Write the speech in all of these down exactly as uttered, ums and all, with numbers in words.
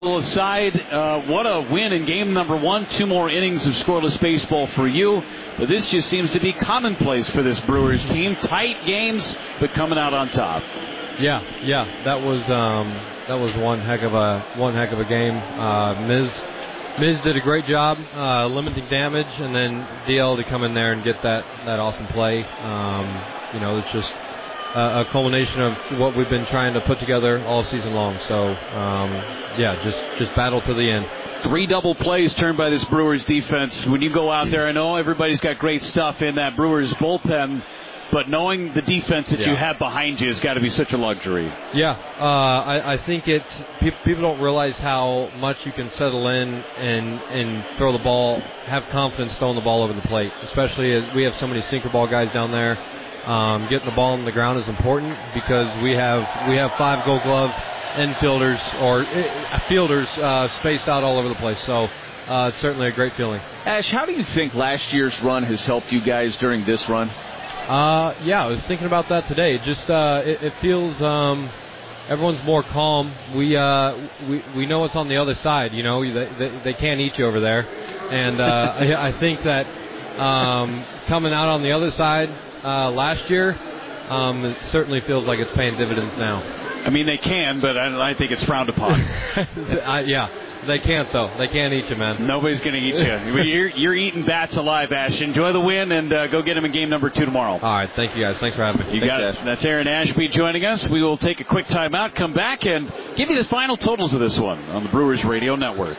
Aside, uh, what a win in game number one. Two more innings of scoreless baseball for you. But this just seems to be commonplace for this Brewers team. Tight games, but coming out on top. Yeah, yeah, that was um, that was one heck of a one heck of a game. Uh, Miz Miz did a great job uh, limiting damage, and then D L to come in there and get that that awesome play. Um, you know, it's just Uh, a culmination of what we've been trying to put together all season long. So, um, yeah, just, just battle to the end. Three double plays turned by this Brewers defense. When you go out there, I know everybody's got great stuff in that Brewers bullpen, but knowing the defense that yeah. you have behind you has got to be such a luxury. Yeah, uh, I, I think it. Pe- people don't realize how much you can settle in and and throw the ball, have confidence throwing the ball over the plate, especially as we have so many sinker ball guys down there. Um, getting the ball on the ground is important because we have we have five Gold Glove infielders or uh, fielders uh, spaced out all over the place. So uh, it's certainly a great feeling. Ash, how do you think last year's run has helped you guys during this run? Uh, yeah, I was thinking about that today. Just uh, it, it feels um, everyone's more calm. We uh, we we know what's on the other side. You know, they they, they can't eat you over there, and uh, I, I think that um, coming out on the other side. Uh, last year, um, it certainly feels like it's paying dividends now. I mean, they can, but I, I think it's frowned upon. I, yeah, they can't, though. They can't eat you, man. Nobody's going to eat you. You're, you're eating bats alive, Ash. Enjoy the win, and uh, go get them in game number two tomorrow. All right, thank you, guys. Thanks for having me. You Thanks, got it. Ash. That's Aaron Ashby joining us. We will take a quick timeout, come back, and give you the final totals of this one on the Brewers Radio Network.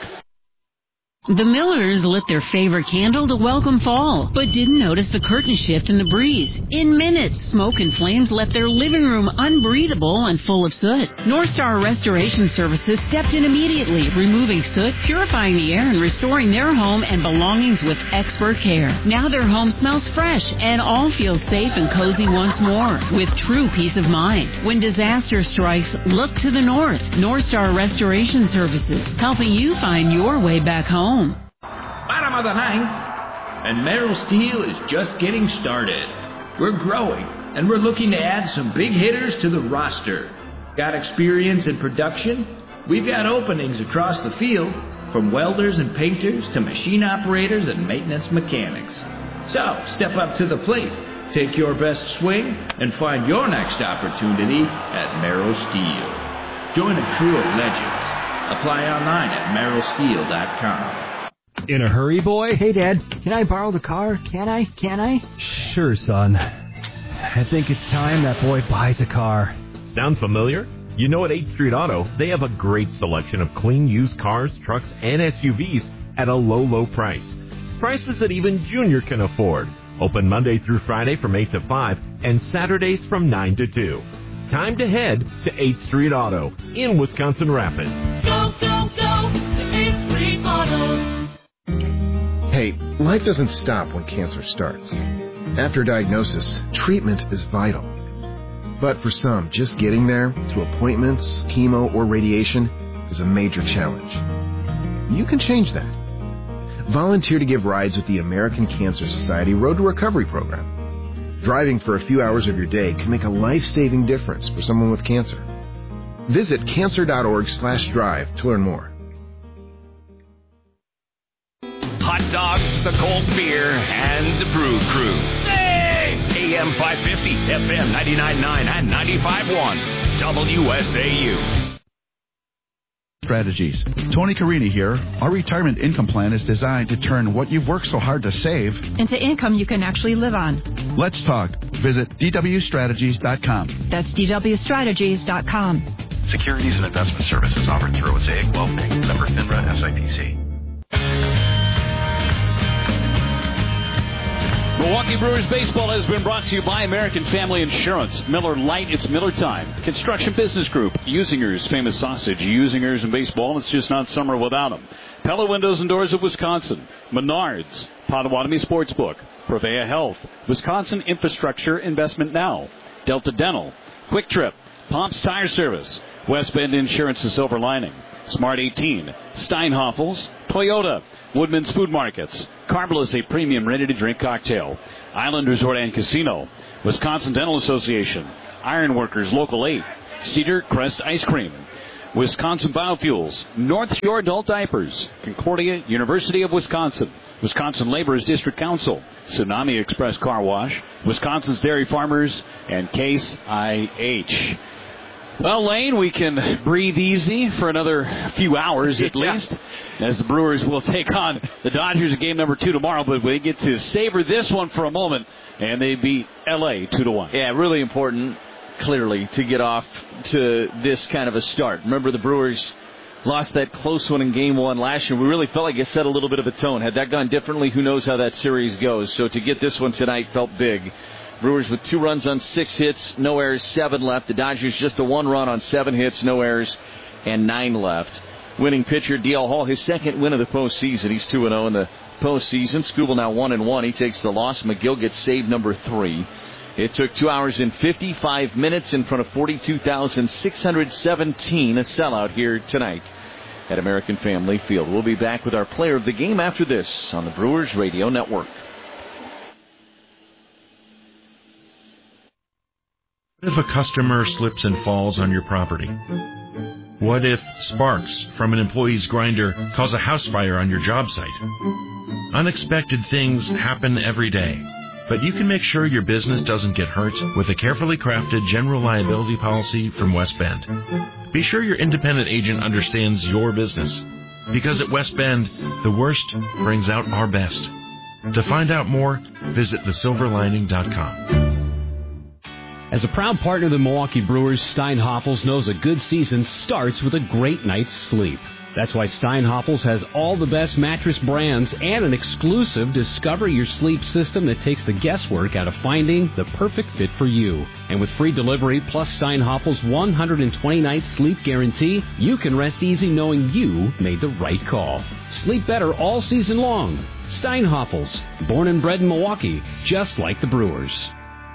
The Millers lit their favorite candle to welcome fall, but didn't notice the curtain shift in the breeze. In minutes, smoke and flames left their living room unbreathable and full of soot. North Star Restoration Services stepped in immediately, removing soot, purifying the air, and restoring their home and belongings with expert care. Now their home smells fresh, and all feel safe and cozy once more, with true peace of mind. When disaster strikes, look to the north. North Star Restoration Services, helping you find your way back home. Bottom of the ninth, and Merrill Steel is just getting started. We're growing, and we're looking to add some big hitters to the roster. Got experience in production? We've got openings across the field, from welders and painters to machine operators and maintenance mechanics. So, step up to the plate, take your best swing, and find your next opportunity at Merrill Steel. Join a crew of legends. Apply online at merrill steel dot com. In a hurry, boy? Hey, Dad. Can I borrow the car? Can I? Can I? Sure, son. I think it's time that boy buys a car. Sound familiar? You know, at eighth Street Auto, they have a great selection of clean used cars, trucks, and S U Vs at a low, low price. Prices that even Junior can afford. Open Monday through Friday from eight to five and Saturdays from nine to two. Time to head to eighth Street Auto in Wisconsin Rapids. Go, go, go to eighth Street Auto. Hey, life doesn't stop when cancer starts. After diagnosis, treatment is vital. But for some, just getting there, to appointments, chemo, or radiation, is a major challenge. You can change that. Volunteer to give rides with the American Cancer Society Road to Recovery program. Driving for a few hours of your day can make a life-saving difference for someone with cancer. Visit cancer.org slash drive to learn more. Hot dogs, a cold beer, and the Brew Crew. Hey! A M five fifty, F M ninety-nine point nine, and ninety-five point one. W S A U. Strategies. Tony Carini here. Our retirement income plan is designed to turn what you've worked so hard to save into income you can actually live on. Let's talk. Visit D W strategies dot com. That's D W strategies dot com. Securities and investment services offered through Osaic Wealth Incorporated. Member FINRA S I P C. Milwaukee Brewers baseball has been brought to you by American Family Insurance. Miller Lite, it's Miller time. Construction Business Group, Usinger's famous sausage. Usinger's in baseball, it's just not summer without them. Pella Windows and Doors of Wisconsin. Menards, Potawatomi Sportsbook. Prevea Health, Wisconsin Infrastructure Investment Now. Delta Dental, Quick Trip, Pomp's Tire Service, West Bend Insurance, The Silver Lining. Smart eighteen, Steinhoffels, Toyota, Woodman's Food Markets, Carbless, a premium ready-to-drink cocktail, Island Resort and Casino, Wisconsin Dental Association, Ironworkers Local eight, Cedar Crest Ice Cream, Wisconsin Biofuels, North Shore Adult Diapers, Concordia University of Wisconsin, Wisconsin Laborers District Council, Tsunami Express Car Wash, Wisconsin's Dairy Farmers, and Case I H. Well, Lane, we can breathe easy for another few hours at yeah. least, as the Brewers will take on the Dodgers in game number two tomorrow, but we get to savor this one for a moment, and they beat L A two to one. Yeah, really important, clearly, to get off to this kind of a start. Remember, the Brewers lost that close one in game one last year. We really felt like it set a little bit of a tone. Had that gone differently, who knows how that series goes. So to get this one tonight felt big. Brewers with two runs on six hits, no errors, seven left. The Dodgers just a one run on seven hits, no errors, and nine left. Winning pitcher D L Hall, his second win of the postseason. He's two and oh in the postseason. Skubal now one and one. He takes the loss. McGill gets save number three. It took two hours and fifty-five minutes in front of forty-two thousand six hundred seventeen, a sellout here tonight at American Family Field. We'll be back with our player of the game after this on the Brewers Radio Network. What if a customer slips and falls on your property? What if sparks from an employee's grinder cause a house fire on your job site? Unexpected things happen every day, but you can make sure your business doesn't get hurt with a carefully crafted general liability policy from West Bend. Be sure your independent agent understands your business, because at West Bend, the worst brings out our best. To find out more, visit the silver lining dot com. As a proud partner of the Milwaukee Brewers, Steinhoffels knows a good season starts with a great night's sleep. That's why Steinhoffels has all the best mattress brands and an exclusive Discover Your Sleep system that takes the guesswork out of finding the perfect fit for you. And with free delivery plus Steinhoffels' one hundred twenty night sleep guarantee, you can rest easy knowing you made the right call. Sleep better all season long. Steinhoffels, born and bred in Milwaukee, just like the Brewers.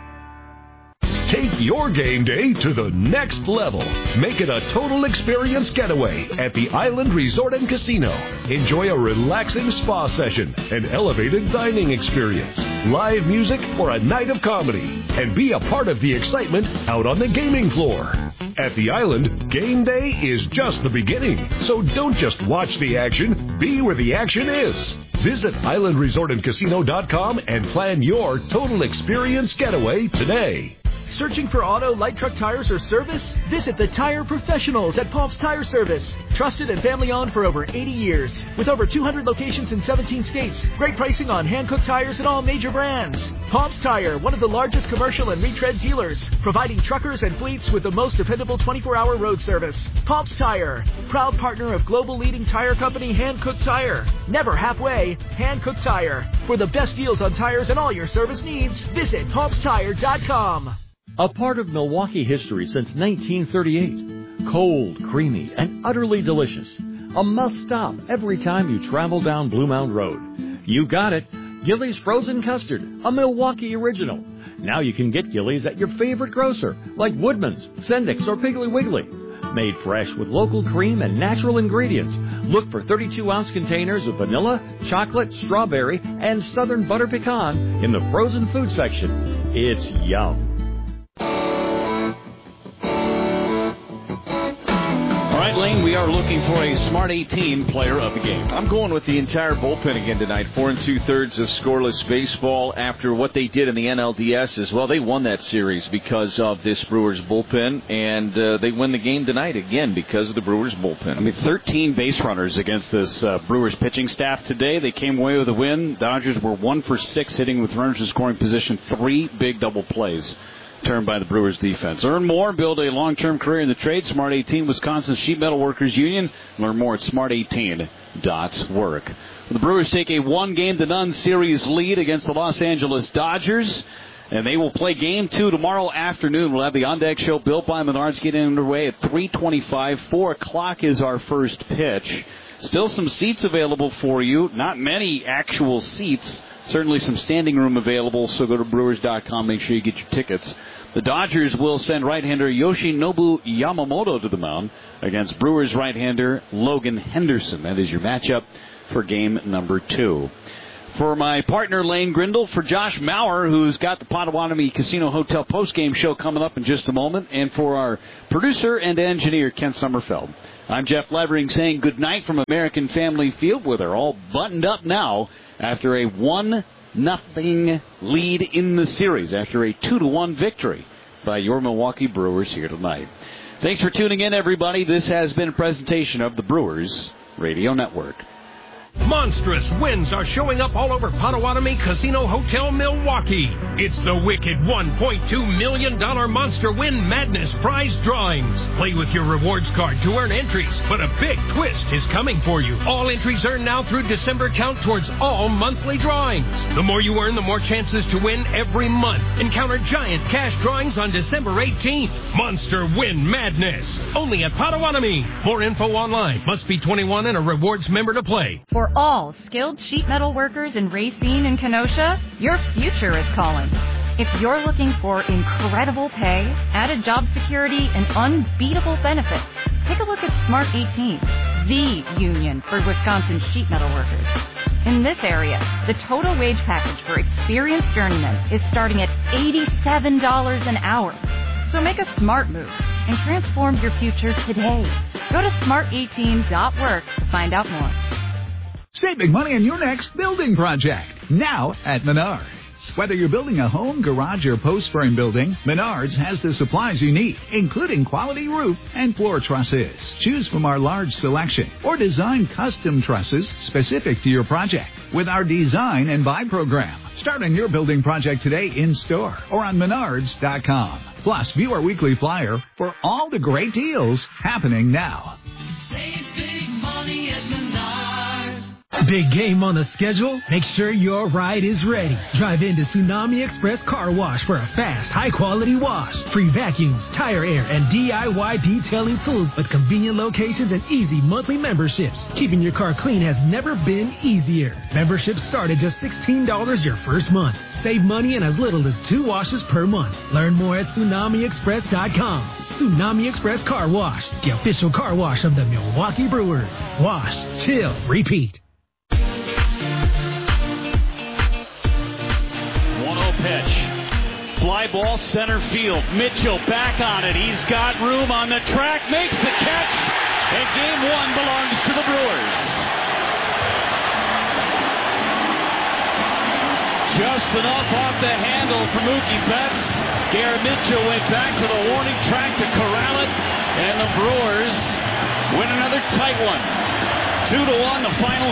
Take your game day to the next level. Make it a total experience getaway at the Island Resort and Casino. Enjoy a relaxing spa session, an elevated dining experience, live music, or a night of comedy. And be a part of the excitement out on the gaming floor. At the Island, game day is just the beginning. So don't just watch the action, be where the action is. Visit island resort and casino dot com and plan your total experience getaway today. Searching for auto, light truck tires, or service? Visit the Tire Professionals at Palms Tire Service. Trusted and family-owned for over eighty years. With over two hundred locations in seventeen states. Great pricing on hand-cooked tires and all major brands. Palms Tire, one of the largest commercial and retread dealers. Providing truckers and fleets with the most dependable twenty-four hour road service. Palms Tire, proud partner of global leading tire company Hankook Tire. Never halfway, Hankook Tire. For the best deals on tires and all your service needs, visit palms tire dot com. A part of Milwaukee history since nineteen thirty-eight. Cold, creamy, and utterly delicious. A must-stop every time you travel down Blue Mound Road. You got it. Gillies Frozen Custard, a Milwaukee original. Now you can get Gillies at your favorite grocer, like Woodman's, Sendik's, or Piggly Wiggly. Made fresh with local cream and natural ingredients. Look for thirty-two ounce containers of vanilla, chocolate, strawberry, and southern butter pecan in the frozen food section. It's yum. All right, Lane, we are looking for a Smart eighteen player of the game. I'm going with the entire bullpen again tonight. Four and two-thirds of scoreless baseball after what they did in the N L D S as well. They won that series because of this Brewers bullpen, and uh, they win the game tonight again because of the Brewers bullpen. I mean, thirteen base runners against this uh, Brewers pitching staff today. They came away with a win. Dodgers were one for six hitting with runners in scoring position. Three big double plays turned by the Brewers defense. Earn more, build a long-term career in the trade. Smart eighteen, Wisconsin Sheet Metal Workers Union. Learn more at smart eighteen dot work. The Brewers take a one-game to none series lead against the Los Angeles Dodgers, and they will play game two tomorrow afternoon. We'll have the On Deck Show built by Menards getting underway at three twenty-five. four o'clock is our first pitch. Still some seats available for you. Not many actual seats. Certainly some standing room available, so go to brewers dot com. Make sure you get your tickets. The Dodgers will send right-hander Yoshinobu Yamamoto to the mound against Brewers right-hander Logan Henderson. That is your matchup for game number two. For my partner, Lane Grindle, for Josh Maurer, who's got the Potawatomi Casino Hotel postgame show coming up in just a moment, and for our producer and engineer, Ken Sommerfeld. I'm Jeff Levering saying goodnight from American Family Field, where they're all buttoned up now after a one nothing lead in the series, after a two to one victory by your Milwaukee Brewers here tonight. Thanks for tuning in, everybody. This has been a presentation of the Brewers Radio Network. Monstrous wins are showing up all over Potawatomi Casino Hotel Milwaukee. It's the wicked one point two million dollars Monster Win Madness prize drawings. Play with your rewards card to earn entries, but a big twist is coming for you. All entries earned now through December count towards all monthly drawings. The more you earn, the more chances to win every month. Encounter giant cash drawings on December eighteenth. Monster Win Madness. Only at Potawatomi. More info online. Must be twenty-one and a rewards member to play. For all skilled sheet metal workers in Racine and Kenosha, your future is calling. If you're looking for incredible pay, added job security, and unbeatable benefits, take a look at Smart eighteen, the union for Wisconsin sheet metal workers. In this area, the total wage package for experienced journeymen is starting at eighty-seven dollars an hour. So make a smart move and transform your future today. Go to smart eighteen dot work to find out more. Save big money on your next building project, now at Menards. Whether you're building a home, garage, or post-frame building, Menards has the supplies you need, including quality roof and floor trusses. Choose from our large selection or design custom trusses specific to your project with our Design and Buy program. Start on your building project today in-store or on menards dot com. Plus, view our weekly flyer for all the great deals happening now. Save big money at Menards. Big game on the schedule? Make sure your ride is ready. Drive into Tsunami Express Car Wash for a fast, high-quality wash. Free vacuums, tire air, and D I Y detailing tools with convenient locations and easy monthly memberships. Keeping your car clean has never been easier. Memberships start at just sixteen dollars your first month. Save money in as little as two washes per month. Learn more at tsunami express dot com. Tsunami Express Car Wash, the official car wash of the Milwaukee Brewers. Wash, chill, repeat. Pitch. Fly ball center field. Mitchell back on it. He's got room on the track. Makes the catch. And game one belongs to the Brewers. Just enough off the handle for Mookie Betts. Garrett Mitchell went back to the warning track to corral it. And the Brewers win another tight one. Two to one, the final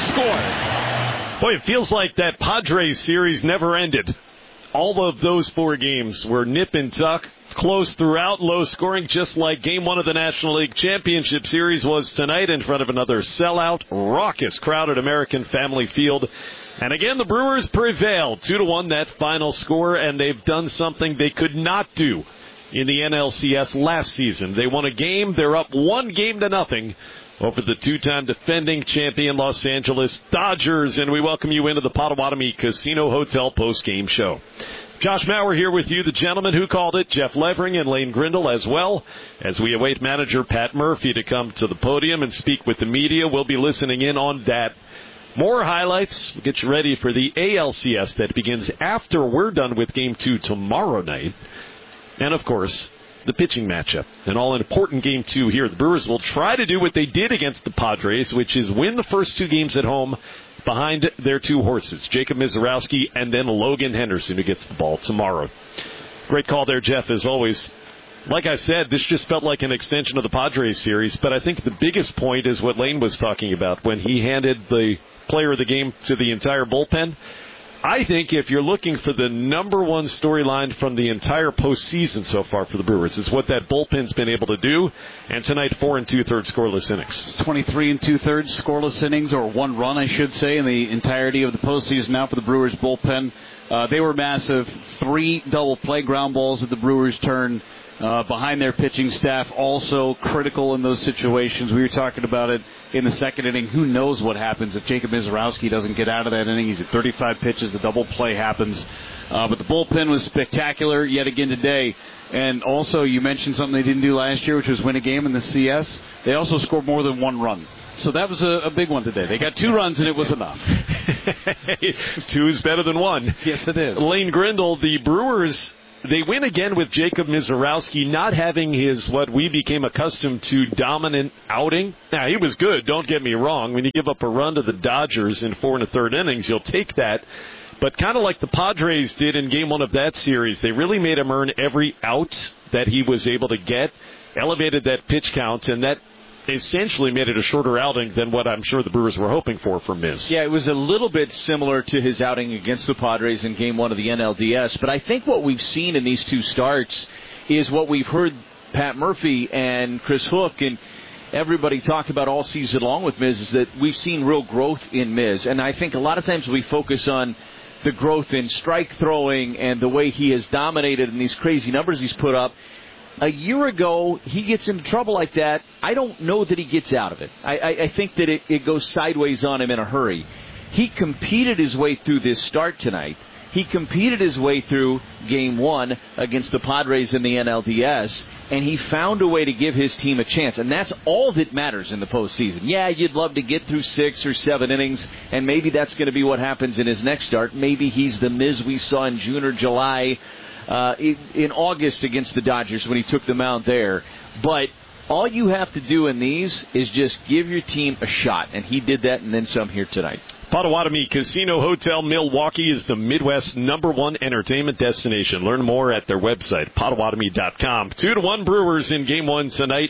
score. Boy, it feels like that Padres series never ended. All of those four games were nip and tuck, close throughout, low scoring, just like game one of the National League Championship Series was tonight in front of another sellout, raucous crowd at American Family Field. And again, the Brewers prevailed, two to one, that final score, and they've done something they could not do in the N L C S last season. They won a game, they're up one game to nothing over the two-time defending champion Los Angeles Dodgers, and we welcome you into the Potawatomi Casino Hotel post-game show. Josh Maurer here with you, the gentleman who called it, Jeff Levering and Lane Grindle as well. As we await manager Pat Murphy to come to the podium and speak with the media, we'll be listening in on that. More highlights. We'll get you ready for the A L C S that begins after we're done with Game two tomorrow night. And, of course, the pitching matchup. An all-important game two here. The Brewers will try to do what they did against the Padres, which is win the first two games at home behind their two horses, Jacob Misiorowski and then Logan Henderson, who gets the ball tomorrow. Great call there, Jeff, as always. Like I said, this just felt like an extension of the Padres series, but I think the biggest point is what Lane was talking about when he handed the player of the game to the entire bullpen. I think if you're looking for the number one storyline from the entire postseason so far for the Brewers, it's what that bullpen's been able to do. And tonight, four and two-thirds scoreless innings. twenty-three and two-thirds scoreless innings, or one run, I should say, in the entirety of the postseason now for the Brewers bullpen. Uh, they were massive. Three double play ground balls at the Brewers' turn. Uh, behind their pitching staff, also critical in those situations. We were talking about it in the second inning. Who knows what happens if Jacob Misiorowski doesn't get out of that inning? He's at thirty-five pitches. The double play happens. Uh, but the bullpen was spectacular yet again today. And also, you mentioned something they didn't do last year, which was win a game in the C S. They also scored more than one run. So that was a, a big one today. They got two runs, and it was enough. Two's better than one. Yes, it is. Lane Grindle, the Brewers, they win again with Jacob Mizorowski not having his, what we became accustomed to, dominant outing. Now, he was good, don't get me wrong. When you give up a run to the Dodgers in four and a third innings, you'll take that. But kind of like the Padres did in game one of that series, they really made him earn every out that he was able to get, elevated that pitch count, and that essentially made it a shorter outing than what I'm sure the Brewers were hoping for from Miz. Yeah, it was a little bit similar to his outing against the Padres in game one of the N L D S, but I think what we've seen in these two starts is what we've heard Pat Murphy and Chris Hook and everybody talk about all season long with Miz, is that we've seen real growth in Miz, and I think a lot of times we focus on the growth in strike throwing and the way he has dominated and these crazy numbers he's put up. A year ago, he gets into trouble like that. I don't know that he gets out of it. I, I, I think that it, it goes sideways on him in a hurry. He competed his way through this start tonight. He competed his way through game one against the Padres in the N L D S, and he found a way to give his team a chance. And that's all that matters in the postseason. Yeah, you'd love to get through six or seven innings, and maybe that's going to be what happens in his next start. Maybe he's the Miz we saw in June or July. Uh, in August against the Dodgers when he took the mound there. But all you have to do in these is just give your team a shot, and he did that and then some here tonight. Potawatomi Casino Hotel Milwaukee is the Midwest's number one entertainment destination. Learn more at their website, potawatomi dot com. Two to one Brewers in game one tonight.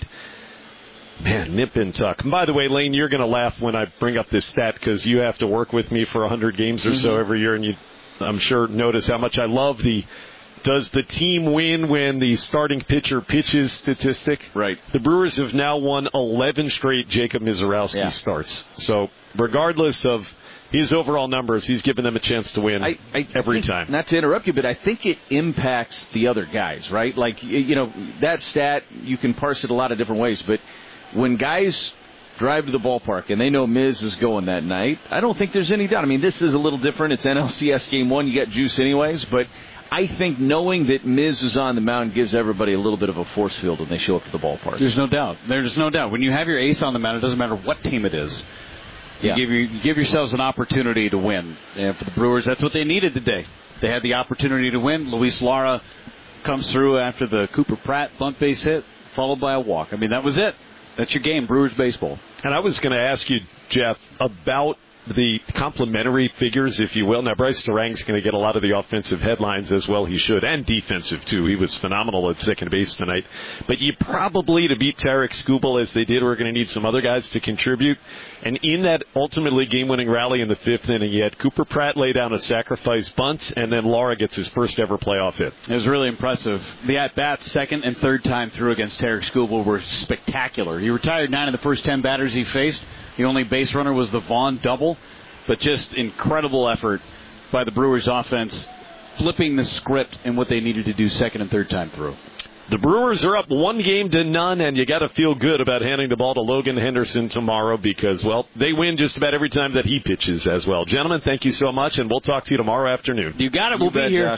Man, nip and tuck. And by the way, Lane, you're going to laugh when I bring up this stat because you have to work with me for one hundred games or mm-hmm. so every year, and you, I'm sure, notice how much I love the does the team win when the starting pitcher pitches statistic. Right. The Brewers have now won eleven straight Jacob Mizorowski yeah. starts. So regardless of his overall numbers, he's given them a chance to win I, I every think, time. Not to interrupt you, but I think it impacts the other guys, right? Like, you know, that stat, you can parse it a lot of different ways, but when guys drive to the ballpark and they know Miz is going that night, I don't think there's any doubt. I mean, this is a little different. It's N L C S game one. You got juice anyways, but I think knowing that Miz is on the mound gives everybody a little bit of a force field when they show up to the ballpark. There's no doubt. There's no doubt. When you have your ace on the mound, it doesn't matter what team it is. You, yeah. give, you, you give yourselves an opportunity to win. And for the Brewers, that's what they needed today. They had the opportunity to win. Luis Lara comes through after the Cooper Pratt bunt base hit, followed by a walk. I mean, that was it. That's your game, Brewers baseball. And I was going to ask you, Jeff, about the complementary figures, if you will. Now, Bryce Durang's going to get a lot of the offensive headlines as well. He should, and defensive, too. He was phenomenal at second base tonight. But you probably, to beat Tarek Skubal as they did, we're going to need some other guys to contribute. And in that ultimately game-winning rally in the fifth inning, you had Cooper Pratt lay down a sacrifice bunt, and then Lara gets his first ever playoff hit. It was really impressive. The at-bats second and third time through against Tarek Skubal were spectacular. He retired nine of the first ten batters he faced. The only base runner was the Vaughn double, but just incredible effort by the Brewers offense, flipping the script in what they needed to do second and third time through. The Brewers are up one game to none, and you got to feel good about handing the ball to Logan Henderson tomorrow because, well, they win just about every time that he pitches as well. Gentlemen, thank you so much, and we'll talk to you tomorrow afternoon. You got it. We'll you be bet, here. Josh.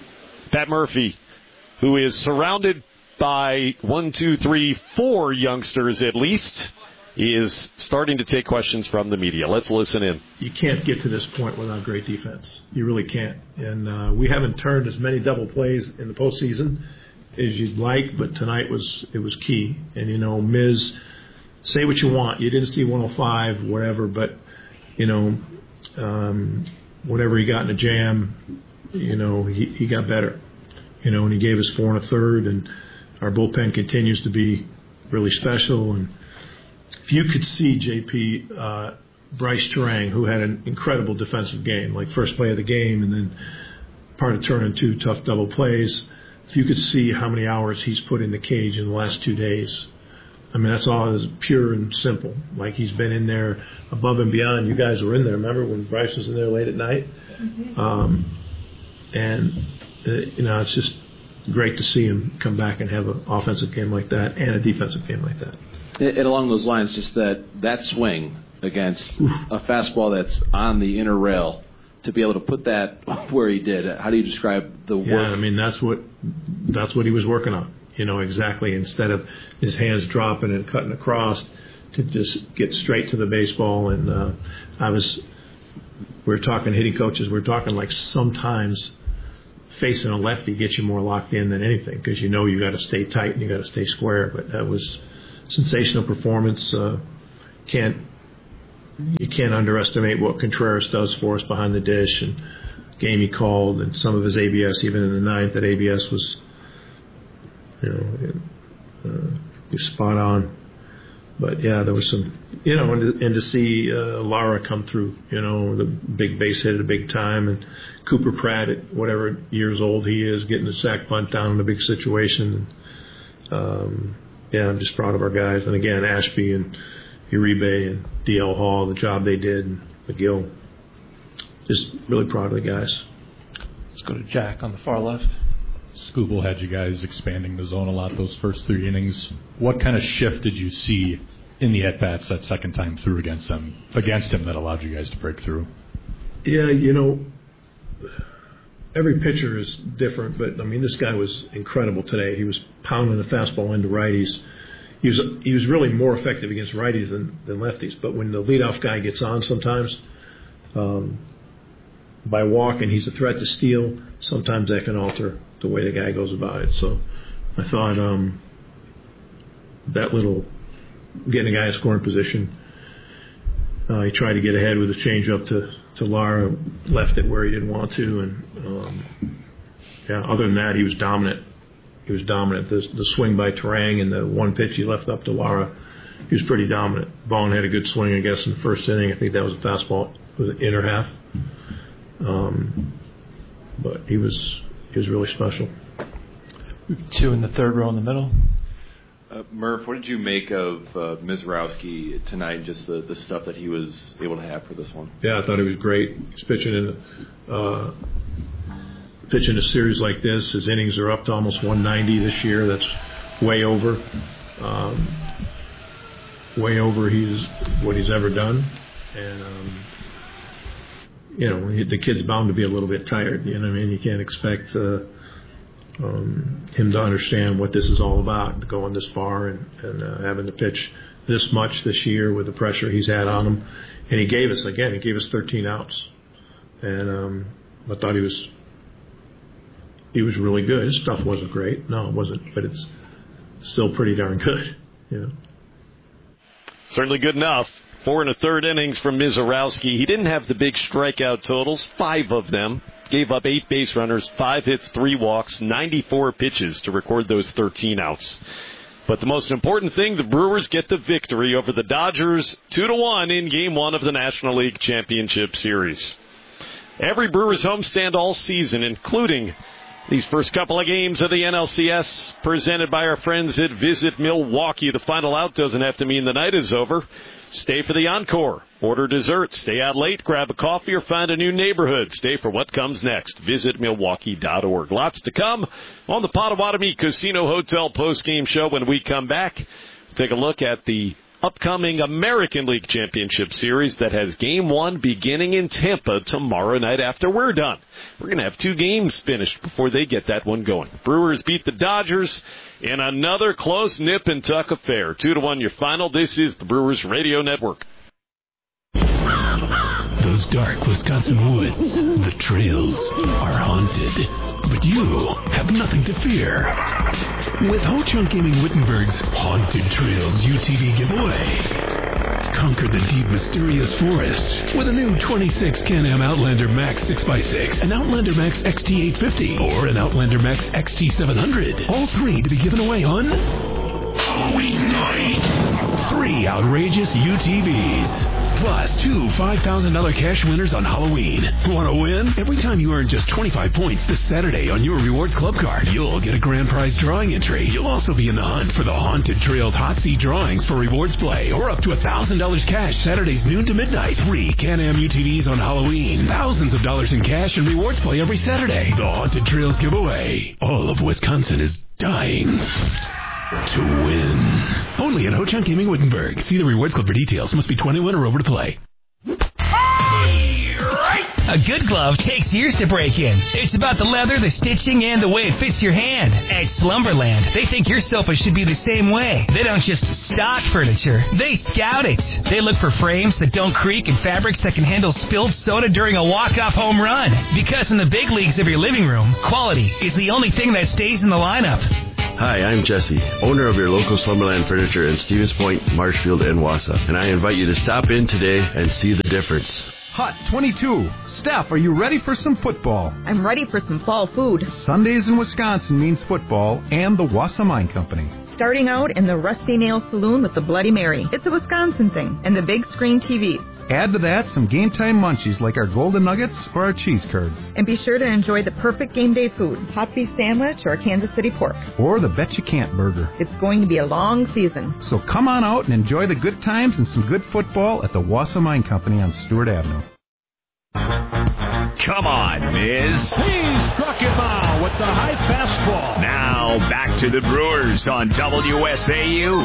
Pat Murphy, who is surrounded by one, two, three, four youngsters at least, he is starting to take questions from the media. Let's listen in. You can't get to this point without great defense. You really can't. And uh, we haven't turned as many double plays in the postseason as you'd like, but tonight was it was key. And, you know, Miz, say what you want. You didn't see one oh five, whatever, but, you know, um, whenever he got in a jam, you know, he, he got better. You know, and he gave us four and a third, and our bullpen continues to be really special. And if you could see, J P, uh, Bryce Durang, who had an incredible defensive game, like first play of the game and then part of turning two tough double plays, if you could see how many hours he's put in the cage in the last two days, I mean, that's all is pure and simple. Like, he's been in there above and beyond. You guys were in there, remember, when Bryce was in there late at night? Mm-hmm. Um, and, uh, you know, it's just great to see him come back and have an offensive game like that and a defensive game like that. And along those lines, just that, that swing against Oof. a fastball that's on the inner rail, to be able to put that where he did, how do you describe the work? Yeah, I mean, that's what that's what he was working on, you know, exactly. Instead of his hands dropping and cutting across, to just get straight to the baseball. And uh, I was we were talking hitting coaches. We were talking like sometimes facing a lefty gets you more locked in than anything because you know you got to stay tight and you got to stay square. But that was sensational performance. Uh, can't you can't underestimate what Contreras does for us behind the dish and game he called and some of his A B S even in the ninth. That A B S was you know uh, was spot on. But yeah, there was some, you know, and to, and to see uh, Lara come through, you know, the big base hit at a big time, and Cooper Pratt at whatever years old he is, getting the sack bunt down in a big situation. Um, yeah, I'm just proud of our guys. And again, Ashby and Uribe and D L Hall, the job they did, and McGill. Just really proud of the guys. Let's go to Jack on the far left. Scooble had you guys expanding the zone a lot those first three innings. What kind of shift did you see in the at-bats that second time through against them, against him that allowed you guys to break through? Yeah, you know, every pitcher is different, but, I mean, this guy was incredible today. He was pounding the fastball into righties. He was he was really more effective against righties than, than lefties, but when the leadoff guy gets on sometimes, um, by walking, he's a threat to steal. Sometimes that can alter the way the guy goes about it. So I thought um, that little getting a guy in scoring position, uh, he tried to get ahead with a changeup to, to Lara, left it where he didn't want to. And um, yeah, other than that, he was dominant. He was dominant. The, the swing by Terang and the one pitch he left up to Lara, he was pretty dominant. Vaughn had a good swing, I guess, in the first inning. I think that was a fastball. It was an inner half. Um, but he was he was really special. Two in the third row in the middle. Uh, Murph, what did you make of uh, Mizrowski tonight and just the, the stuff that he was able to have for this one? Yeah, I thought he was great. He's pitching in uh, pitching a series like this. His innings are up to almost one ninety this year. That's way over, um, way over he's what he's ever done. And um, you know, the kid's bound to be a little bit tired. You know what I mean? You can't expect uh, um, him to understand what this is all about, going this far and, and uh, having to pitch this much this year with the pressure he's had on him. And he gave us, again, he gave us thirteen outs. And um, I thought he was he was really good. His stuff wasn't great. No, it wasn't. But it's still pretty darn good. You know? Certainly good enough. Four and a third innings from Mizrowski. He didn't have the big strikeout totals, five of them. Gave up eight base runners, five hits, three walks, ninety-four pitches to record those thirteen outs. But the most important thing, the Brewers get the victory over the Dodgers, two to one in Game One of the National League Championship Series. Every Brewers homestand all season, including these first couple of games of the N L C S, presented by our friends at Visit Milwaukee. The final out doesn't have to mean the night is over. Stay for the encore. Order dessert. Stay out late. Grab a coffee or find a new neighborhood. Stay for what comes next. Visit Milwaukee dot org. Lots to come on the Potawatomi Casino Hotel postgame show. When we come back, take a look at the upcoming American League Championship Series that has Game one beginning in Tampa tomorrow night after we're done. We're going to have two games finished before they get that one going. Brewers beat the Dodgers in another close nip-and-tuck affair. Two to one your final. This is the Brewers Radio Network. Those dark Wisconsin woods, the trails are haunted. But you have nothing to fear. With Ho-Chunk Gaming Wittenberg's Haunted Trails U T V giveaway. Conquer the deep, mysterious forests with a new twenty-six Can-Am Outlander Max six by six, an Outlander Max X T eight fifty, or an Outlander Max X T seven hundred. All three to be given away on Halloween night. Three outrageous U T Vs. Plus two five thousand dollars cash winners on Halloween. Want to win? Every time you earn just twenty-five points this Saturday on your Rewards Club card, you'll get a grand prize drawing entry. You'll also be in the hunt for the Haunted Trails Hot Seat drawings for Rewards Play, or up to one thousand dollars cash Saturdays noon to midnight. Three Can-Am U T Vs on Halloween. Thousands of dollars in cash and Rewards Play every Saturday. The Haunted Trails giveaway. All of Wisconsin is dying to win. Only at Ho-Chunk Gaming Wittenberg. See the Rewards Club for details. Must be twenty-one or over to play. Right. A good glove takes years to break in. It's about the leather, the stitching, and the way it fits your hand. At Slumberland, they think your sofa should be the same way. They don't just stock furniture, they scout it. They look for frames that don't creak and fabrics that can handle spilled soda during a walk-off home run. Because in the big leagues of your living room, quality is the only thing that stays in the lineup. Hi, I'm Jesse, owner of your local Slumberland Furniture in Stevens Point, Marshfield, and Wausau. And I invite you to stop in today and see the difference. Hot twenty-two. Steph, are you ready for some football? I'm ready for some fall food. Sundays in Wisconsin means football and the Wausau Mine Company. Starting out in the Rusty Nail Saloon with the Bloody Mary. It's a Wisconsin thing. And the big screen T Vs. Add to that some game time munchies like our golden nuggets or our cheese curds. And be sure to enjoy the perfect game day food, hot beef sandwich or a Kansas City pork. Or the Bet You Can't burger. It's going to be a long season. So come on out and enjoy the good times and some good football at the Wausau Mine Company on Stewart Avenue. Come on, Miz. He struck him out with the high fastball. Now back to the Brewers on W S A U.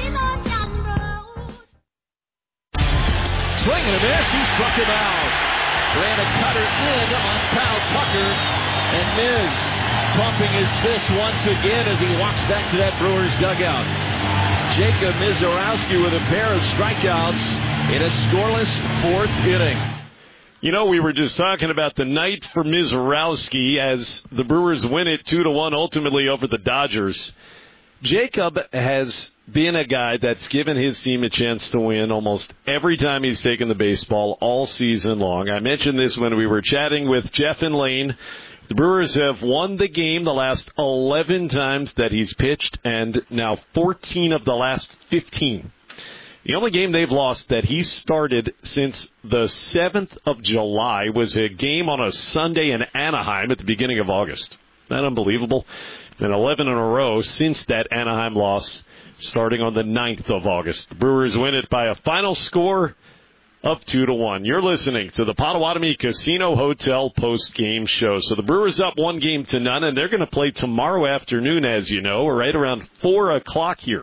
Swing and a miss. He struck him out. Ran a cutter in on Kyle Tucker. And Miz pumping his fist once again as he walks back to that Brewers dugout. Jacob Mizorowski with a pair of strikeouts in a scoreless fourth inning. You know, we were just talking about the night for Mizorowski as the Brewers win it two to one ultimately over the Dodgers. Jacob has been a guy that's given his team a chance to win almost every time he's taken the baseball all season long. I mentioned this when we were chatting with Jeff and Lane. The Brewers have won the game the last eleven times that he's pitched, and now fourteen of the last fifteen. The only game they've lost that he started since the seventh of July was a game on a Sunday in Anaheim at the beginning of August. Isn't that unbelievable? And eleven in a row since that Anaheim loss starting on the ninth of August. The Brewers win it by a final score of two to one. You're listening to the Potawatomi Casino Hotel post-game show. So the Brewers up one game to none, and they're going to play tomorrow afternoon, as you know, right around four o'clock here.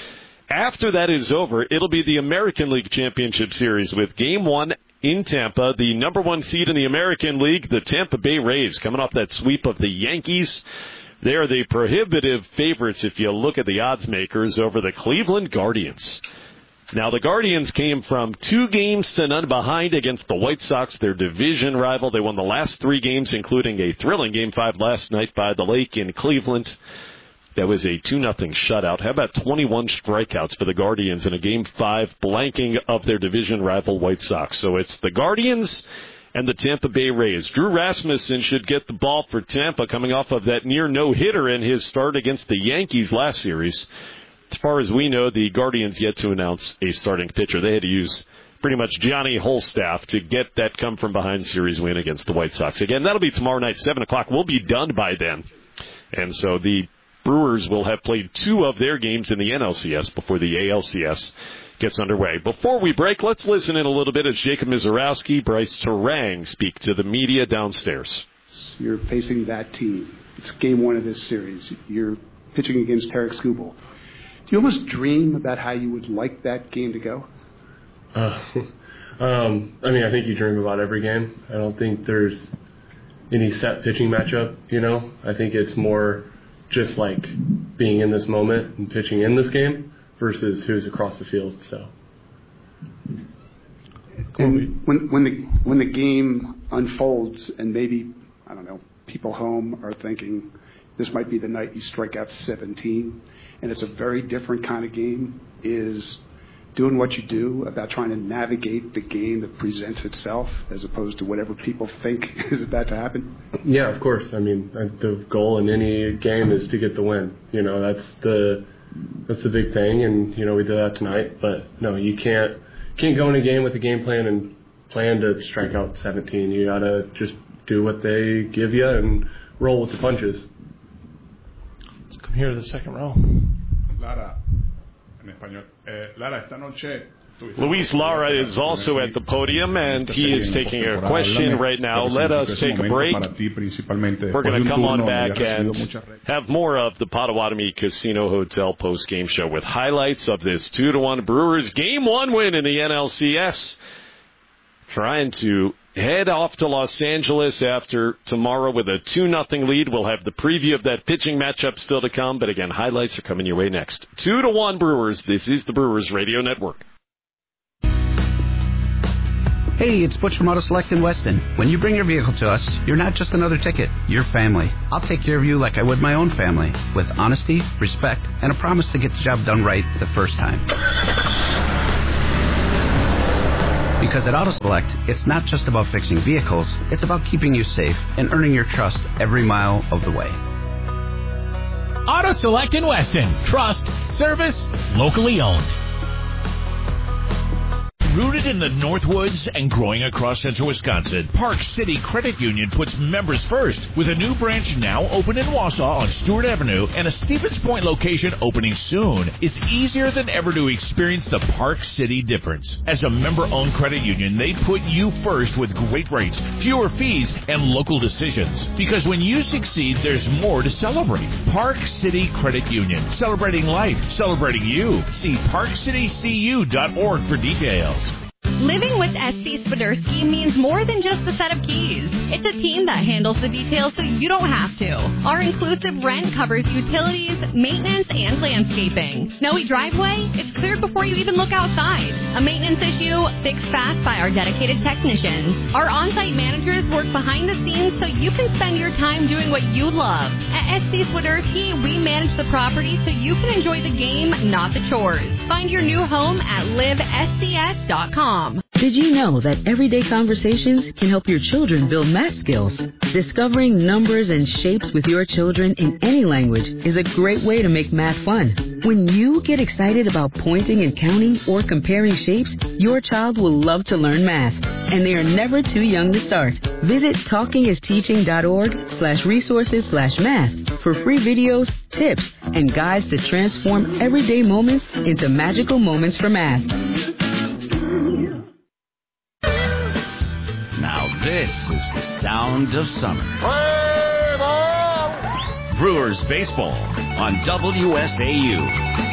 After that is over, it'll be the American League Championship Series with Game one in Tampa. The number one seed in the American League, the Tampa Bay Rays, coming off that sweep of the Yankees. They are the prohibitive favorites if you look at the odds makers over the Cleveland Guardians. Now, the Guardians came from two games to none behind against the White Sox, their division rival. They won the last three games, including a thrilling Game five last night by the Lake in Cleveland. That was a two nothing shutout. How about twenty-one strikeouts for the Guardians in a Game five blanking of their division rival White Sox? So it's the Guardians and the Tampa Bay Rays. Drew Rasmussen should get the ball for Tampa coming off of that near no-hitter in his start against the Yankees last series. As far as we know, the Guardians yet to announce a starting pitcher. They had to use pretty much Johnny Holstaff to get that come-from-behind series win against the White Sox. Again, that'll be tomorrow night, seven o'clock. We'll be done by then. And so the Brewers will have played two of their games in the N L C S before the A L C S gets underway. Before we break, let's listen in a little bit as Jacob Mizorowski, Bryce Terang speak to the media downstairs. You're facing that team. It's game one of this series. You're pitching against Tarik Skubal. Do you almost dream about how you would like that game to go? Uh, um, I mean, I think you dream about every game. I don't think there's any set pitching matchup, you know. I think it's more just like being in this moment and pitching in this game versus who's across the field. So, and when when the when the game unfolds, and maybe I don't know, people home are thinking this might be the night you strike out seventeen, and it's a very different kind of game. Is doing what you do about trying to navigate the game that presents itself as opposed to whatever people think is about to happen? Yeah, of course. I mean, the goal in any game is to get the win. You know, that's the that's the big thing, and you know we did that tonight. But no, you can't can't go in a game with a game plan and plan to strike out seventeen. You gotta just do what they give you and roll with the punches. Let's come here to the second row. Lara. En español. Eh, Lara, esta noche. Luis Lara is also at the podium, and he is taking a question right now. Let us take a break. We're going to come on back and have more of the Potawatomi Casino Hotel post-game show with highlights of this two to one Brewers Game one win in the N L C S. trying to head off to Los Angeles after tomorrow with a two nothing lead. We'll have the preview of that pitching matchup still to come, but again, highlights are coming your way next. Two to one Brewers. This is the Brewers Radio Network. Hey, it's Butch from Auto Select in Weston. When you bring your vehicle to us, you're not just another ticket, you're family. I'll take care of you like I would my own family, with honesty, respect, and a promise to get the job done right the first time. Because at Auto Select, it's not just about fixing vehicles, it's about keeping you safe and earning your trust every mile of the way. Auto Select in Weston. Trust, service, locally owned. Rooted in the Northwoods and growing across central Wisconsin, Park City Credit Union puts members first, with a new branch now open in Wausau on Stewart Avenue and a Stevens Point location opening soon. It's easier than ever to experience the Park City difference. As a member-owned credit union, they put you first with great rates, fewer fees, and local decisions. Because when you succeed, there's more to celebrate. Park City Credit Union, celebrating life, celebrating you. See park city c u dot org for details. Living with S C Swiderski means more than just a set of keys. It's a team that handles the details so you don't have to. Our inclusive rent covers utilities, maintenance, and landscaping. Snowy driveway? It's cleared before you even look outside. A maintenance issue? Fixed fast by our dedicated technicians. Our on-site managers work behind the scenes so you can spend your time doing what you love. At S C Swiderski, we manage the property so you can enjoy the game, not the chores. Find your new home at live s c s dot com. Did you know that everyday conversations can help your children build math skills? Discovering numbers and shapes with your children in any language is a great way to make math fun. When you get excited about pointing and counting or comparing shapes, your child will love to learn math, and they are never too young to start. Visit talkingisteaching.org slash resources slash math for free videos, tips, and guides to transform everyday moments into magical moments for math. Now this is the sound of summer. Brewers baseball on W S A U.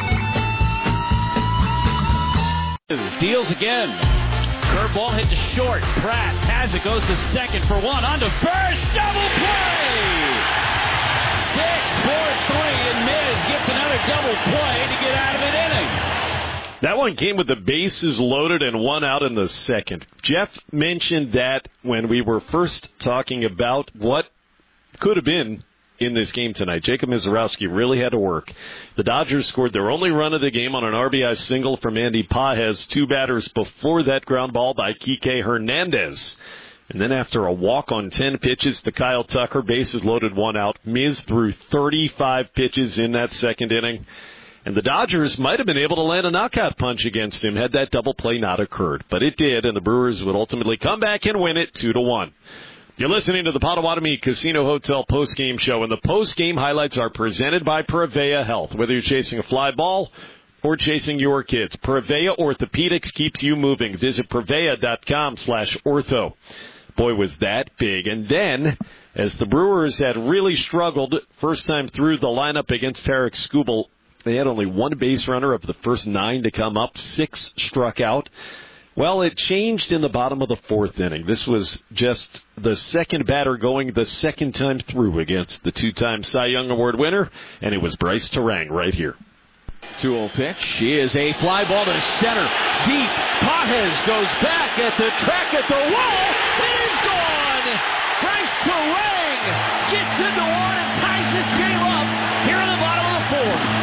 Deals again. Curveball hit to short. Pratt has it, goes to second for one. On to first. Double play. Six, four, three, and Miz gets another double play to get out of an inning. That one came with the bases loaded and one out in the second. Jeff mentioned that when we were first talking about what could have been in this game tonight. Jacob Mizorowski really had to work. The Dodgers scored their only run of the game on an R B I single from Andy Pages, two batters before that ground ball by Kike Hernandez. And then after a walk on ten pitches to Kyle Tucker, bases loaded, one out. Miz threw thirty-five pitches in that second inning. And the Dodgers might have been able to land a knockout punch against him had that double play not occurred. But it did, and the Brewers would ultimately come back and win it two to one. You're listening to the Potawatomi Casino Hotel postgame show, and the postgame highlights are presented by Prevea Health. Whether you're chasing a fly ball or chasing your kids, Prevea Orthopedics keeps you moving. Visit Prevea.com slash ortho. Boy, was that big. And then, as the Brewers had really struggled first time through the lineup against Tarek Skubal, they had only one base runner of the first nine to come up. Six struck out. Well, it changed in the bottom of the fourth inning. This was just the second batter going the second time through against the two-time Cy Young Award winner, and it was Bryce Terang right here. two oh pitch is a fly ball to center. Deep. Pages goes back at the track at the wall. He's gone. Bryce Terang gets into one and ties this game up here in the bottom of the fourth.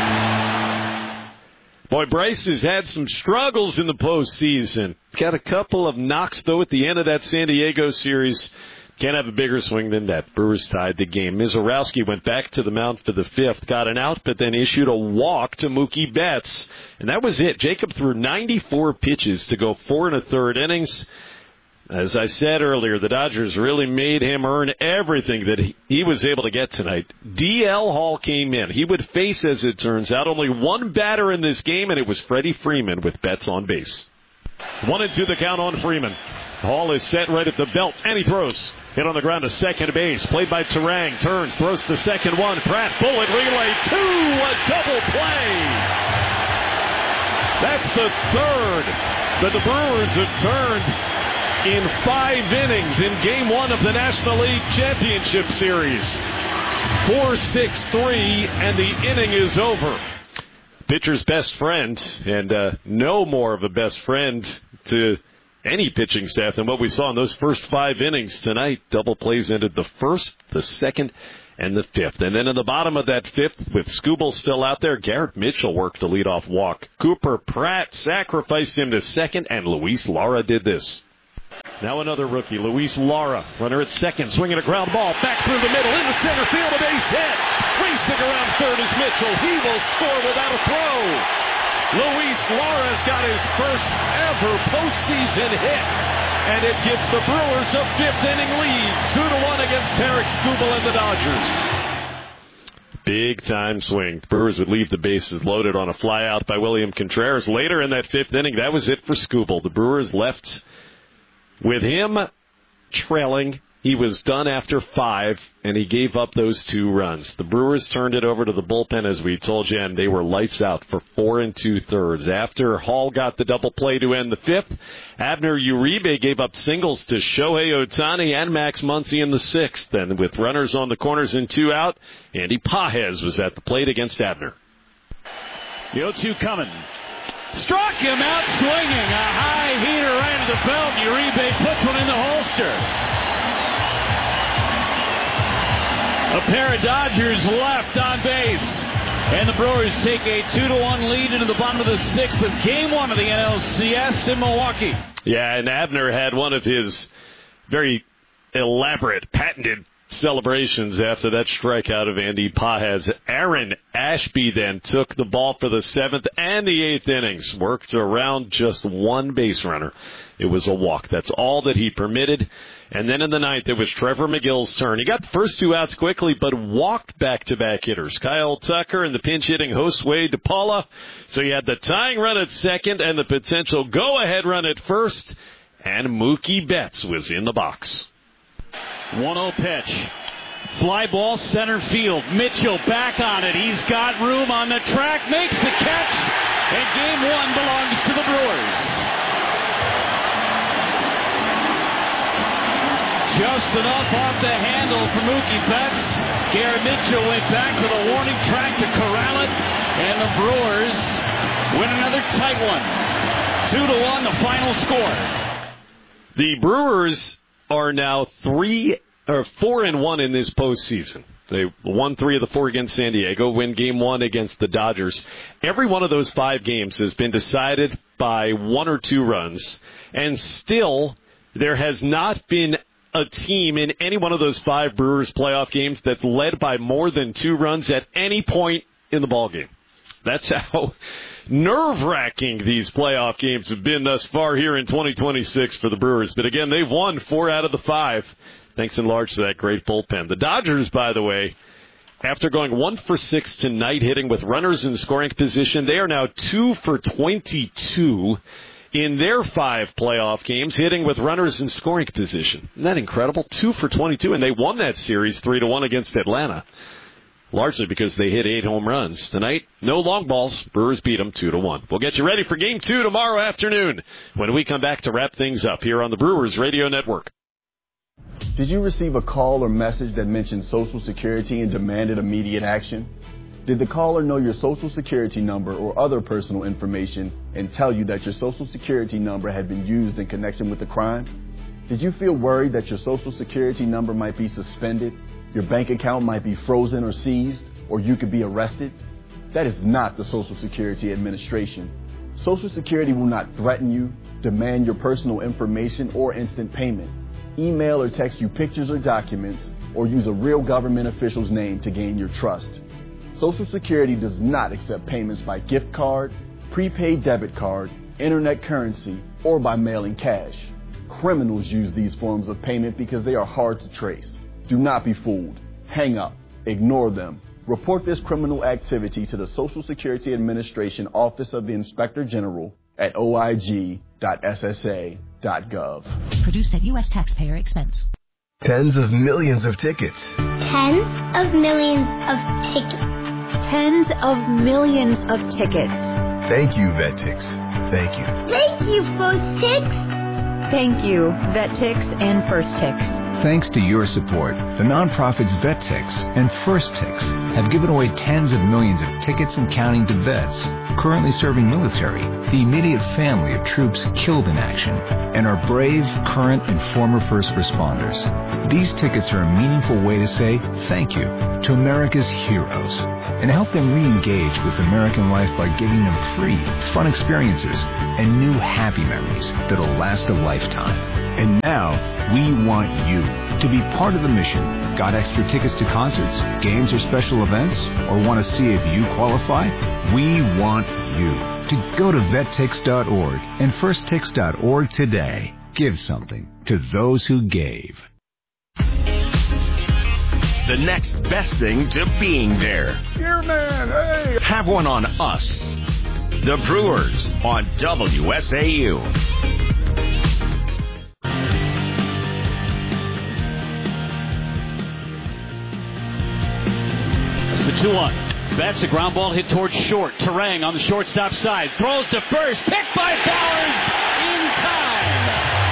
Boy, Bryce has had some struggles in the postseason. Got a couple of knocks, though, at the end of that San Diego series. Can't have a bigger swing than that. Brewers tied the game. Mizorowski went back to the mound for the fifth, got an out, but then issued a walk to Mookie Betts. And that was it. Jacob threw ninety-four pitches to go four and a third innings. As I said earlier, the Dodgers really made him earn everything that he, he was able to get tonight. D L Hall came in. He would face, as it turns out, only one batter in this game, and it was Freddie Freeman with Betts on base. One and two the count on Freeman. Hall is set right at the belt, and he throws. Hit on the ground to second base. Played by Terang. Turns, throws to second one. Pratt, bullet relay, two, a double play. That's the third that the Brewers have turned in five innings in Game one of the National League Championship Series. four six three, and the inning is over. Pitcher's best friend, and uh, no more of a best friend to any pitching staff than what we saw in those first five innings tonight. Double plays ended the first, the second, and the fifth. And then in the bottom of that fifth, with Skubal still out there, Garrett Mitchell worked the leadoff walk. Cooper Pratt sacrificed him to second, and Luis Lara did this. Now another rookie, Luis Lara, runner at second, swinging a ground ball back through the middle into center field, a base hit. Racing around third is Mitchell. He will score without a throw. Luis Lara's got his first ever postseason hit, and it gives the Brewers a fifth inning lead, two to one against Tarik Skubal and the Dodgers. Big time swing. The Brewers would leave the bases loaded on a fly out by William Contreras. Later in that fifth inning, that was it for Skubal. The Brewers left with him trailing. He was done after five, and he gave up those two runs. The Brewers turned it over to the bullpen, as we told you, and they were lights out for four and two-thirds. After Hall got the double play to end the fifth, Abner Uribe gave up singles to Shohei Ohtani and Max Muncy in the sixth. And with runners on the corners and two out, Andy Pages was at the plate against Abner. The oh two coming. Struck him out swinging. A high heater right into the belt. Uribe puts one in the holster. A pair of Dodgers left on base. And the Brewers take a two to one lead into the bottom of the sixth with game one of the N L C S in Milwaukee. Yeah, and Abner had one of his very elaborate, patented celebrations after that strikeout of Andy Pages. Aaron Ashby then took the ball for the seventh and the eighth innings. Worked around just one base runner. It was a walk. That's all that he permitted. And then in the ninth, it was Trevor McGill's turn. He got the first two outs quickly, but walked back-to-back hitters, Kyle Tucker and the pinch-hitting Josue DePaula. So he had the tying run at second and the potential go-ahead run at first. And Mookie Betts was in the box. one oh pitch. Fly ball center field. Mitchell back on it. He's got room on the track. Makes the catch. And game one belongs to the Brewers. Just enough off the handle for Mookie Betts. Garrett Mitchell went back to the warning track to corral it. And the Brewers win another tight one. Two to one, the final score. The Brewers are now three or four and one in this postseason. They won three of the four against San Diego, win game one against the Dodgers. Every one of those five games has been decided by one or two runs, and still there has not been a team in any one of those five Brewers playoff games that's led by more than two runs at any point in the ballgame. That's how nerve-wracking these playoff games have been thus far here in twenty twenty-six for the Brewers. But again, they've won four out of the five, thanks in large to that great bullpen. The Dodgers, by the way, after going one for six tonight, hitting with runners in scoring position, they are now two for twenty-two in their five playoff games, hitting with runners in scoring position. Isn't that incredible? Two for twenty-two, and they won that series three to one against Atlanta. Largely because they hit eight home runs. Tonight, no long balls. Brewers beat them two to one. We'll get you ready for game two tomorrow afternoon when we come back to wrap things up here on the Brewers Radio Network. Did you receive a call or message that mentioned Social Security and demanded immediate action? Did the caller know your Social Security number or other personal information and tell you that your Social Security number had been used in connection with the crime? Did you feel worried that your Social Security number might be suspended? Your bank account might be frozen or seized, or you could be arrested? That is not the Social Security Administration. Social Security will not threaten you, demand your personal information, or instant payment, email or text you pictures or documents, or use a real government official's name to gain your trust. Social Security does not accept payments by gift card, prepaid debit card, internet currency, or by mailing cash. Criminals use these forms of payment because they are hard to trace. Do not be fooled. Hang up. Ignore them. Report this criminal activity to the Social Security Administration Office of the Inspector General at O I G dot S S A dot gov. Produced at U S taxpayer expense. Tens of millions of tickets. Tens of millions of tickets. Tens of millions of tickets. Thank you, VetTix. Thank you. Thank you for six. Thank you, VetTix and First Tix. Thanks to your support, the nonprofits VetTix and First Tix have given away tens of millions of tickets and counting to vets currently serving military, the immediate family of troops killed in action, and our brave, current, and former first responders. These tickets are a meaningful way to say thank you to America's heroes and help them re-engage with American life by giving them free, fun experiences and new happy memories that'll last a lifetime. And now, we want you to be part of the mission. Got extra tickets to concerts, games, or special events? Or want to see if you qualify? We want you to go to vet tix dot org and first tix dot org today. Give something to those who gave. The next best thing to being there. Spearman, hey! Have one on us. The Brewers on W S A U. It's the two one. That's a ground ball hit towards short. Terang on the shortstop side. Throws to first. Picked by Bowers in time.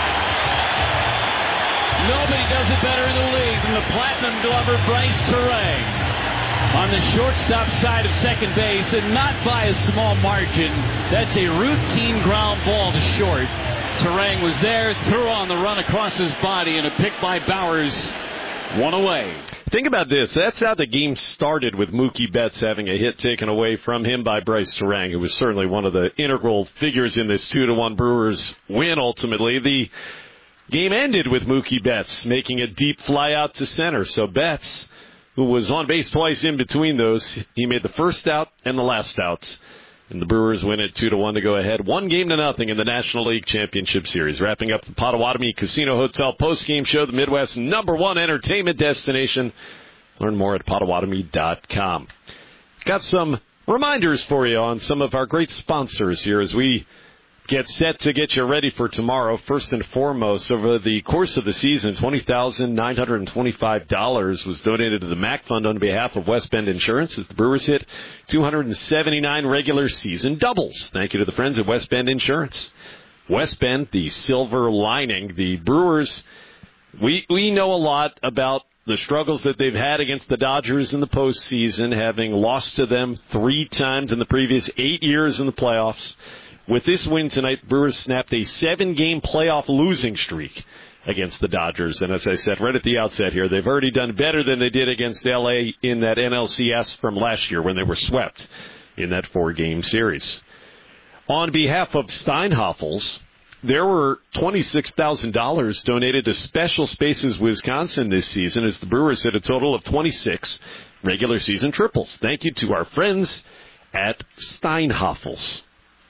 Nobody does it better in the league than the platinum glover Bryce Terang. On the shortstop side of second base, and not by a small margin. That's a routine ground ball to short. Terang was there, threw on the run across his body, and a pick by Bowers. One away. Think about this. That's how the game started, with Mookie Betts having a hit taken away from him by Bryce Terang, who was certainly one of the integral figures in this two to one Brewers win ultimately. The game ended with Mookie Betts making a deep fly out to center. So Betts, who was on base twice in between those, he made the first out and the last outs. And the Brewers win it two to one to go ahead. One game to nothing in the National League Championship Series. Wrapping up the Potawatomi Casino Hotel post-game show, the Midwest's number one entertainment destination. Learn more at potawatomi dot com. Got some reminders for you on some of our great sponsors here as we get set to get you ready for tomorrow. First and foremost, over the course of the season, twenty thousand nine hundred twenty-five dollars was donated to the M A C Fund on behalf of West Bend Insurance as the Brewers hit two hundred seventy-nine regular season doubles. Thank you to the friends at West Bend Insurance. West Bend, the silver lining. The Brewers, we we know a lot about the struggles that they've had against the Dodgers in the postseason, having lost to them three times in the previous eight years in the playoffs. With this win tonight, the Brewers snapped a seven-game playoff losing streak against the Dodgers. And as I said right at the outset here, they've already done better than they did against L A in that N L C S from last year when they were swept in that four-game series. On behalf of Steinhoffels, there were twenty-six thousand dollars donated to Special Spaces Wisconsin this season as the Brewers hit a total of twenty-six regular season triples. Thank you to our friends at Steinhoffels.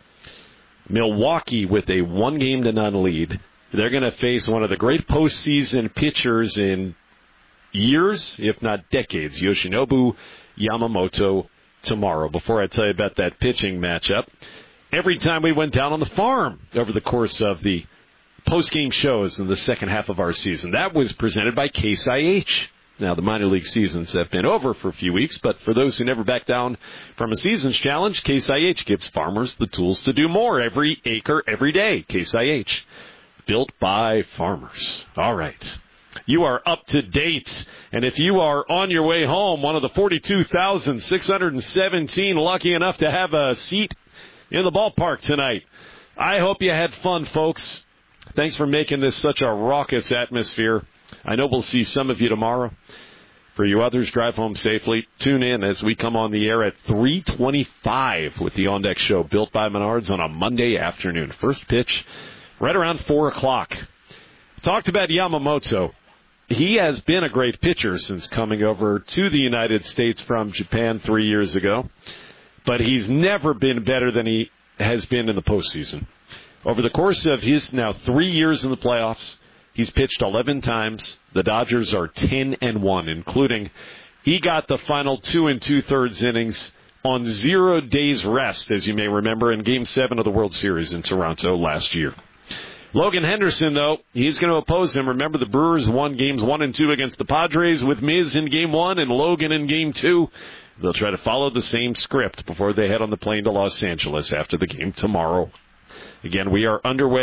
Milwaukee with a one-game to none lead. They're going to face one of the great postseason pitchers in years, if not decades, Yoshinobu Yamamoto, tomorrow. Before I tell you about that pitching matchup, every time we went down on the farm over the course of the post-game shows in the second half of our season, that was presented by Case I H. Now, the minor league seasons have been over for a few weeks, but for those who never back down from a season's challenge, Case I H gives farmers the tools to do more every acre, every day. Case I H, built by farmers. All right. You are up to date, and if you are on your way home, one of the forty-two thousand six hundred seventeen lucky enough to have a seat in the ballpark tonight, I hope you had fun, folks. Thanks for making this such a raucous atmosphere. I know we'll see some of you tomorrow. For you others, drive home safely. Tune in as we come on the air at three twenty-five with the On Deck Show, built by Menards on a Monday afternoon. First pitch right around four o'clock. Talked about Yamamoto. He has been a great pitcher since coming over to the United States from Japan three years ago. But he's never been better than he has been in the postseason. Over the course of his now three years in the playoffs, he's pitched eleven times. The Dodgers are ten and one, including he got the final two and two-thirds innings on zero days rest, as you may remember, in Game seven of the World Series in Toronto last year. Logan Henderson, though, he's going to oppose him. Remember, the Brewers won Games one and two against the Padres with Miz in Game one and Logan in Game two. They'll try to follow the same script before they head on the plane to Los Angeles after the game tomorrow. Again, we are underway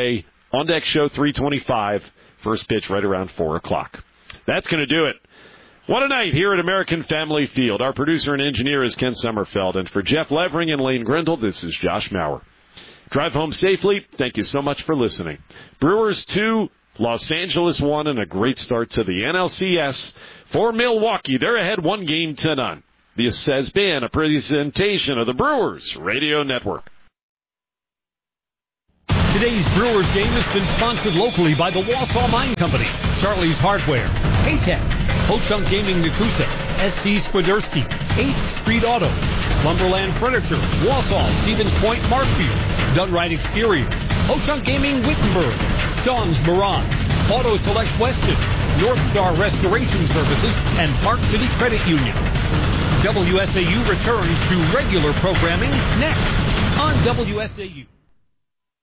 On Deck Show three twenty-five. First pitch right around four o'clock. That's going to do it. What a night here at American Family Field. Our producer and engineer is Ken Sommerfeld. And for Jeff Levering and Lane Grindle, this is Josh Maurer. Drive home safely. Thank you so much for listening. Brewers two, Los Angeles one, and a great start to the N L C S. For Milwaukee, they're ahead one game to none. This has been a presentation of the Brewers Radio Network. Today's Brewers game has been sponsored locally by the Wausau Mine Company, Charlie's Hardware, Paytech, Ho-Chunk Gaming Nakusa, S C Swiderski, eighth Street Auto, Lumberland Furniture, Wausau, Stevens Point, Markfield, Done Right Exteriors, Ho-Chunk Gaming Wittenberg, Sean's Mirage, Auto Select Weston, North Star Restoration Services, and Park City Credit Union. W S A U returns to regular programming next on W S A U.